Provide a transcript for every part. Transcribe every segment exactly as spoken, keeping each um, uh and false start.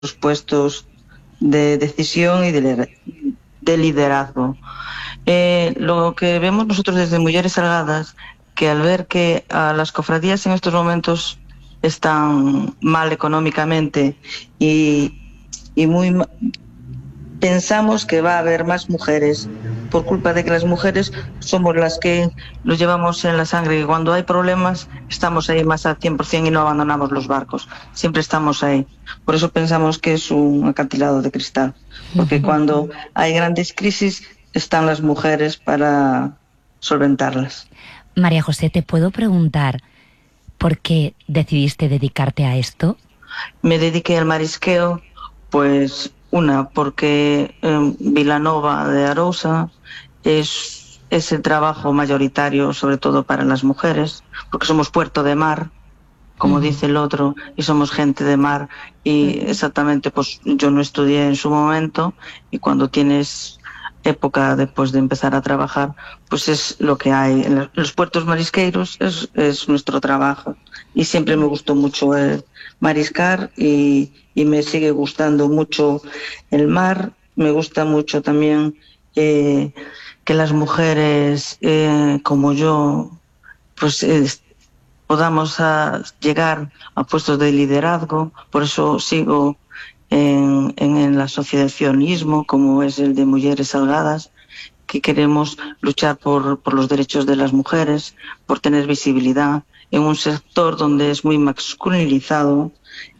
puestos de decisión y de, de liderazgo. Eh, lo que vemos nosotros desde Mujeres Salgadas, que al ver que a las cofradías en estos momentos están mal económicamente y, y muy ma- pensamos que va a haber más mujeres por culpa de que las mujeres somos las que lo llevamos en la sangre, y cuando hay problemas estamos ahí más al cien por ciento y no abandonamos los barcos, siempre estamos ahí. Por eso pensamos que es un acantilado de cristal, porque cuando hay grandes crisis están las mujeres para solventarlas. María José, ¿te puedo preguntar por qué decidiste dedicarte a esto? Me dediqué al marisqueo, pues una, porque eh, Vilanova de Arousa es, es el trabajo mayoritario, sobre todo para las mujeres, porque somos puerto de mar, como uh-huh. dice el otro, y somos gente de mar, y uh-huh. exactamente, pues yo no estudié en su momento, y cuando tienes época después de empezar a trabajar, pues es lo que hay. En los puertos marisqueiros es, es nuestro trabajo, y siempre me gustó mucho el mariscar y, y me sigue gustando mucho el mar. Me gusta mucho también eh, que las mujeres eh, como yo pues eh, podamos a llegar a puestos de liderazgo. Por eso sigo en, en el asociacionismo como es el de Mujeres Salgadas, que queremos luchar por, por los derechos de las mujeres, por tener visibilidad en un sector donde es muy masculinizado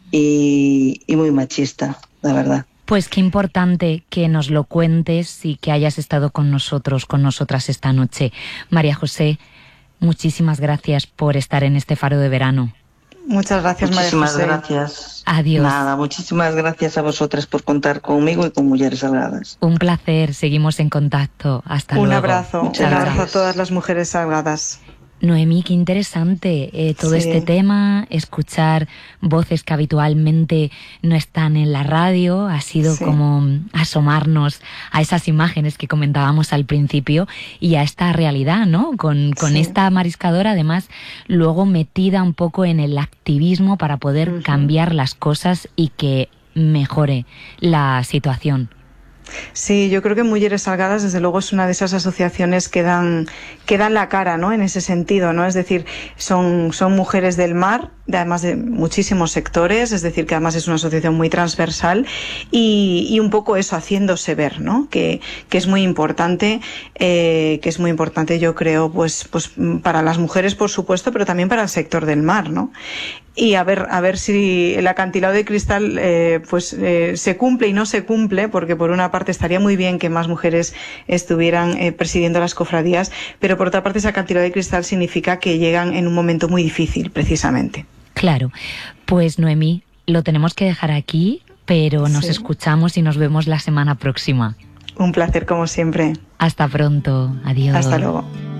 y, y muy machista, la verdad. Pues qué importante que nos lo cuentes y que hayas estado con nosotros, con nosotras esta noche. María José, muchísimas gracias por estar en este Faro de Verano. Muchas gracias, María José. Muchísimas gracias. Adiós. Nada, muchísimas gracias a vosotras por contar conmigo y con Mujeres Salgadas. Un placer, seguimos en contacto. Hasta luego. Un abrazo, Muchas un abrazo gracias. a todas las mujeres salgadas. Noemí, qué interesante eh, todo sí. este tema, escuchar voces que habitualmente no están en la radio, ha sido sí. como asomarnos a esas imágenes que comentábamos al principio y a esta realidad, ¿no? Con, con sí. esta mariscadora, además, luego metida un poco en el activismo para poder uh-huh. cambiar las cosas y que mejore la situación. Sí, yo creo que Mujeres Salgadas desde luego es una de esas asociaciones que dan, que dan la cara, ¿no? En ese sentido, ¿no? Es decir, son, son mujeres del mar, de, además de muchísimos sectores, es decir, que además es una asociación muy transversal y, y un poco eso, haciéndose ver, ¿no? Que, que es muy importante, eh, que es muy importante, yo creo, pues, pues para las mujeres, por supuesto, pero también para el sector del mar, ¿no? Y a ver, a ver si el acantilado de cristal eh, pues eh, se cumple y no se cumple, porque por una parte estaría muy bien que más mujeres estuvieran eh, presidiendo las cofradías, pero por otra parte ese acantilado de cristal significa que llegan en un momento muy difícil, precisamente. Claro, pues Noemí, lo tenemos que dejar aquí, pero nos sí. escuchamos y nos vemos la semana próxima. Un placer como siempre. Hasta pronto, adiós. Hasta luego.